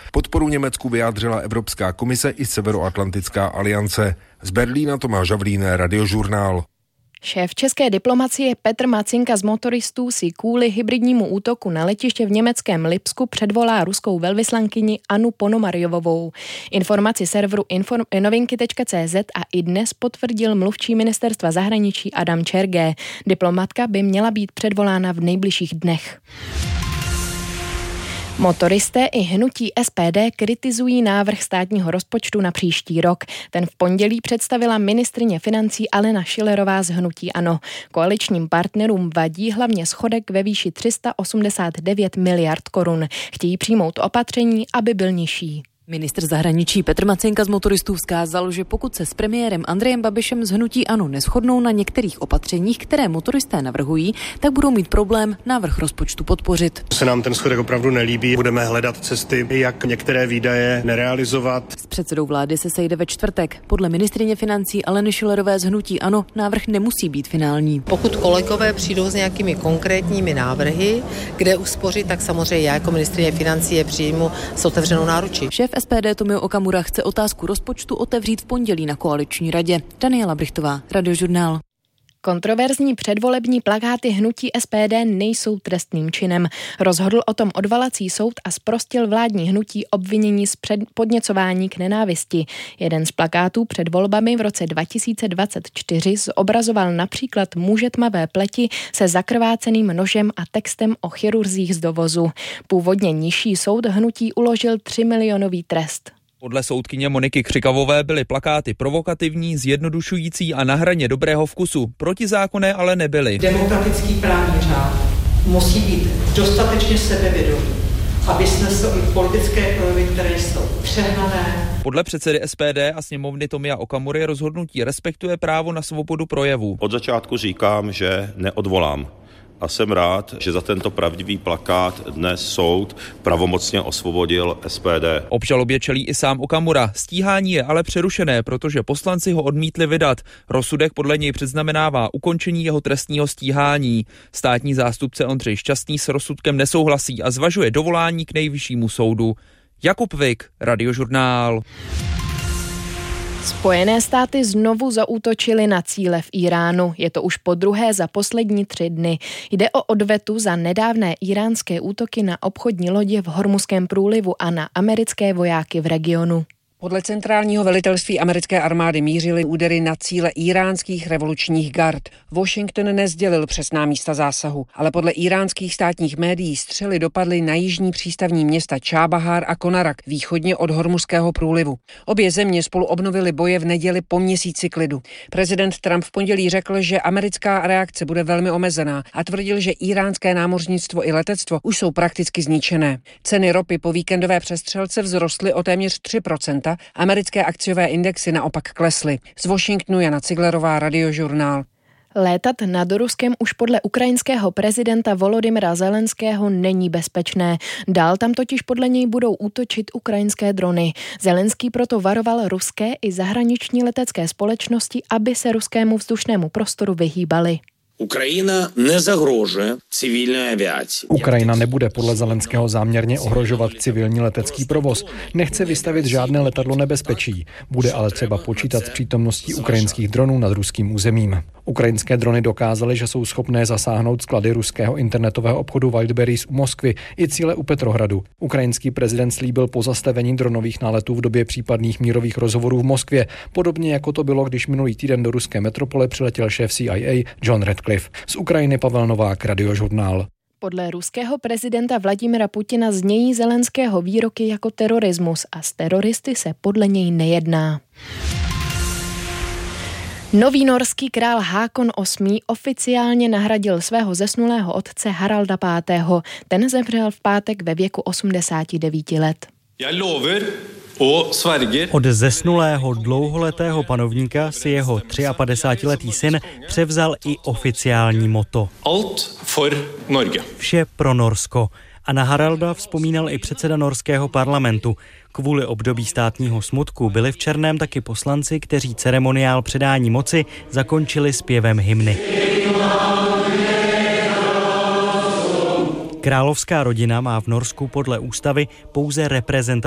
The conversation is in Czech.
Podporu Německu vyjádřila Evropská komise i Severoatlantická aliance. Z Berlína Tomáš Havlín, Radiožurnál. Šéf české diplomacie Petr Macinka z motoristů si kvůli hybridnímu útoku na letiště v německém Lipsku předvolá ruskou velvyslankyni Annu Ponomarjovovou. Informaci serveru novinky.cz a iDnes potvrdil mluvčí ministerstva zahraničí Adam Čergé. Diplomatka by měla být předvolána v nejbližších dnech. Motoristé i hnutí SPD kritizují návrh státního rozpočtu na příští rok. Ten v pondělí představila ministryně financí Alena Schillerová z hnutí ANO. Koaličním partnerům vadí hlavně schodek ve výši 389 miliard korun. Chtějí přijmout opatření, aby byl nižší. Ministr zahraničí Petr Macinka z motoristů vzkázal, že pokud se s premiérem Andrejem Babišem z hnutí ANO neshodnou na některých opatřeních, které motoristé navrhují, tak budou mít problém návrh rozpočtu podpořit. Se nám ten schodek opravdu nelíbí, budeme hledat cesty, jak některé výdaje nerealizovat. S předsedou vlády se sejde ve čtvrtek. Podle ministryně financí Aleny Schillerové z hnutí ANO návrh nemusí být finální. Pokud kolegové přijdou s nějakými konkrétními návrhy, kde uspořit, tak samozřejmě já jako ministryně financí je přijmu s otevřenou náručí. Šéf SPD Tomio Okamura chce otázku rozpočtu otevřít v pondělí na koaliční radě. Daniela Brichtová, Radiožurnál. Kontroverzní předvolební plakáty hnutí SPD nejsou trestným činem. Rozhodl o tom odvolací soud a zprostil vládní hnutí obvinění z podněcování k nenávisti. Jeden z plakátů před volbami v roce 2024 zobrazoval například muže tmavé pleti se zakrváceným nožem a textem o chirurzích z dovozu. Původně nižší soud hnutí uložil 3milionový trest. Podle soudkyně Moniky Křikavové byly plakáty provokativní, zjednodušující a na hraně dobrého vkusu. Protizákonné ale nebyly. Demokratický právní řád musí být dostatečně sebevědomý, aby snesl i politické projevy, které jsou přehnané. Podle předsedy SPD a sněmovny Tomia Okamury rozhodnutí respektuje právo na svobodu projevu. Od začátku říkám, že neodvolám. A jsem rád, že za tento pravdivý plakát dnes soud pravomocně osvobodil SPD. Obžalobě čelí i sám Okamura. Stíhání je ale přerušené, protože poslanci ho odmítli vydat. Rozsudek podle něj předznamenává ukončení jeho trestního stíhání. Státní zástupce Ondřej Šťastný s rozsudkem nesouhlasí a zvažuje dovolání k nejvyššímu soudu. Jakub Vik, Radiožurnál. Spojené státy znovu zaútočily na cíle v Iránu. Je to už podruhé za poslední 3 dny. Jde o odvetu za nedávné iránské útoky na obchodní lodě v Hormuzském průlivu a na americké vojáky v regionu. Podle centrálního velitelství americké armády mířily údery na cíle iránských revolučních gard. Washington nesdělil přesná místa zásahu, ale podle iránských státních médií střely dopadly na jižní přístavní města Čábahár a Konarak, východně od Hormuzského průlivu. Obě země spolu obnovily boje v neděli po měsíci klidu. Prezident Trump v pondělí řekl, že americká reakce bude velmi omezená a tvrdil, že iránské námořnictvo i letectvo už jsou prakticky zničené. Ceny ropy po víkendové přestřelce vzrostly o téměř 3%. Americké akciové indexy naopak klesly. Z Washingtonu Jana Ciglerová, Radiožurnál. Létat nad Ruskem už podle ukrajinského prezidenta Volodymyra Zelenského není bezpečné. Dál tam totiž podle něj budou útočit ukrajinské drony. Zelenský proto varoval ruské i zahraniční letecké společnosti, aby se ruskému vzdušnému prostoru vyhýbali. Ukrajina nebude podle Zelenského záměrně ohrožovat civilní letecký provoz. Nechce vystavit žádné letadlo nebezpečí. Bude ale třeba počítat s přítomností ukrajinských dronů nad ruským územím. Ukrajinské drony dokázaly, že jsou schopné zasáhnout sklady ruského internetového obchodu Wildberries u Moskvy i cíle u Petrohradu. Ukrajinský prezident slíbil pozastavení dronových náletů v době případných mírových rozhovorů v Moskvě, podobně jako to bylo, když minulý týden do ruské metropole přiletěl šéf CIA John Radcliffe. Z Ukrajiny Pavel Novák, Radiožurnál. Podle ruského prezidenta Vladimira Putina znějí Zelenského výroky jako terorismus a s teroristy se podle něj nejedná. Nový norský král Hákon VIII. Oficiálně nahradil svého zesnulého otce Haralda V. Ten zemřel v pátek ve věku 89 let. Od zesnulého dlouholetého panovníka si jeho 53letý syn převzal i oficiální motto. Vše pro Norsko. A na Haralda vzpomínal i předseda norského parlamentu. Kvůli období státního smutku byli v černém taky poslanci, kteří ceremoniál předání moci zakončili zpěvem hymny. Královská rodina má v Norsku podle ústavy pouze reprezentativní